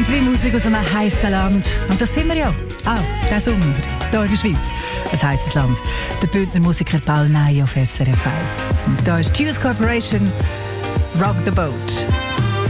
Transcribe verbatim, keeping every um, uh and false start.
wie Musik aus einem heissen Land. Und das sind wir ja. Auch diesen Sommer, hier in der Schweiz. Ein heisses Land. Der Bündner Musiker Paul Ney auf S R F eins. Und da ist Juice Corporation, Rock the Boat.